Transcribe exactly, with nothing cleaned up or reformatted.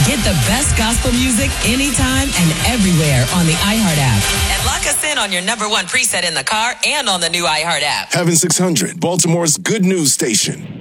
Get the best gospel music anytime and everywhere on the iHeart app. And lock us in on your number one preset in the car and on the new iHeart app. Heaven six hundred, Baltimore's good news station.